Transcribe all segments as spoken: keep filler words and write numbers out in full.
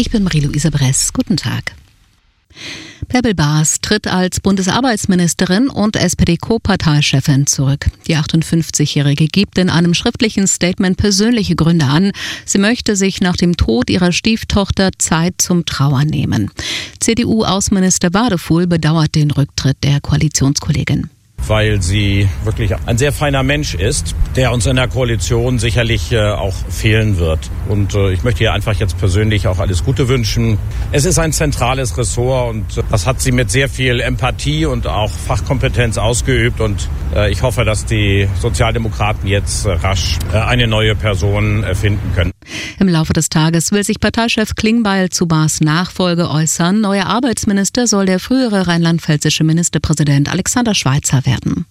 Ich bin Marie-Louise Bress. Guten Tag. Bärbel Baas tritt als Bundesarbeitsministerin und S P D-Co-Parteichefin zurück. Die achtundfünfzigjährige gibt in einem schriftlichen Statement persönliche Gründe an. Sie möchte sich nach dem Tod ihrer Stieftochter Zeit zum Trauern nehmen. C D U-Außenminister Wadefuhl bedauert den Rücktritt der Koalitionskollegin. Weil sie wirklich ein sehr feiner Mensch ist, der uns in der Koalition sicherlich äh, auch fehlen wird. Und äh, ich möchte ihr einfach jetzt persönlich auch alles Gute wünschen. Es ist ein zentrales Ressort und äh, das hat sie mit sehr viel Empathie und auch Fachkompetenz ausgeübt. Und äh, ich hoffe, dass die Sozialdemokraten jetzt äh, rasch äh, eine neue Person äh, finden können. Im Laufe des Tages will sich Parteichef Klingbeil zu Baas Nachfolge äußern. Neuer Arbeitsminister soll der frühere rheinland-pfälzische Ministerpräsident Alexander Schweitzer werden.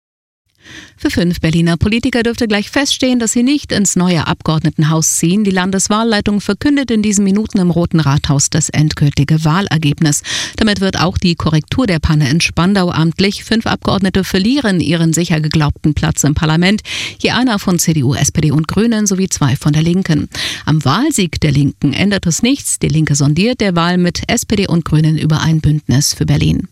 Für fünf Berliner Politiker dürfte gleich feststehen, dass sie nicht ins neue Abgeordnetenhaus ziehen. Die Landeswahlleitung verkündet in diesen Minuten im Roten Rathaus das endgültige Wahlergebnis. Damit wird auch die Korrektur der Panne in Spandau amtlich. Fünf Abgeordnete verlieren ihren sicher geglaubten Platz im Parlament. Je einer von C D U, S P D und Grünen sowie zwei von der Linken. Am Wahlsieg der Linken ändert es nichts. Die Linke sondiert derweil mit S P D und Grünen über ein Bündnis für Berlin.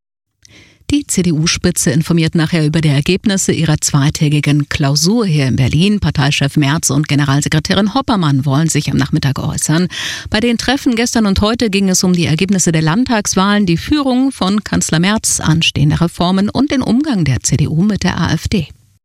Die C D U-Spitze informiert nachher über die Ergebnisse ihrer zweitägigen Klausur hier in Berlin. Parteichef Merz und Generalsekretärin Hoppermann wollen sich am Nachmittag äußern. Bei den Treffen gestern und heute ging es um die Ergebnisse der Landtagswahlen, die Führung von Kanzler Merz, anstehende Reformen und den Umgang der C D U mit der AfD.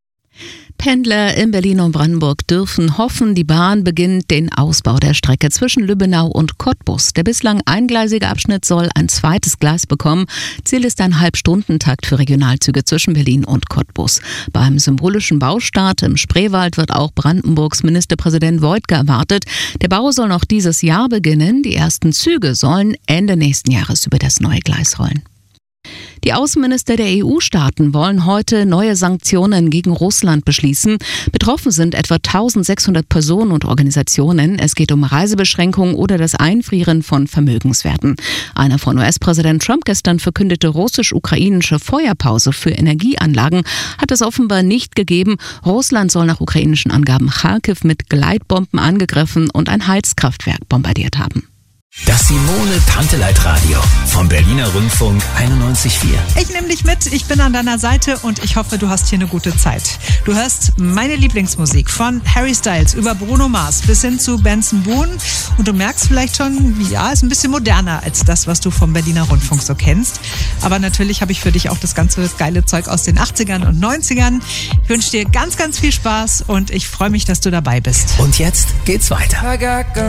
Pendler in Berlin und Brandenburg dürfen hoffen, die Bahn beginnt den Ausbau der Strecke zwischen Lübbenau und Cottbus. Der bislang eingleisige Abschnitt soll ein zweites Gleis bekommen. Ziel ist ein Halbstundentakt für Regionalzüge zwischen Berlin und Cottbus. Beim symbolischen Baustart im Spreewald wird auch Brandenburgs Ministerpräsident Woidke erwartet. Der Bau soll noch dieses Jahr beginnen. Die ersten Züge sollen Ende nächsten Jahres über das neue Gleis rollen. Die Außenminister der E U-Staaten wollen heute neue Sanktionen gegen Russland beschließen. Betroffen sind etwa eintausendsechshundert Personen und Organisationen. Es geht um Reisebeschränkungen oder das Einfrieren von Vermögenswerten. Eine von U S-Präsident Trump gestern verkündete russisch-ukrainische Feuerpause für Energieanlagen hat es offenbar nicht gegeben. Russland soll nach ukrainischen Angaben Charkiw mit Gleitbomben angegriffen und ein Heizkraftwerk bombardiert haben. Das Simone-Tanteleit-Radio vom Berliner Rundfunk einundneunzig Komma vier. Ich nehme dich mit, ich bin an deiner Seite und ich hoffe, du hast hier eine gute Zeit. Du hörst meine Lieblingsmusik von Harry Styles über Bruno Mars bis hin zu Benson Boone und du merkst vielleicht schon, ja, ist ein bisschen moderner als das, was du vom Berliner Rundfunk so kennst. Aber natürlich habe ich für dich auch das ganze geile Zeug aus den achtzigern und neunzigern. Ich wünsche dir ganz, ganz viel Spaß und ich freue mich, dass du dabei bist. Und jetzt geht's weiter.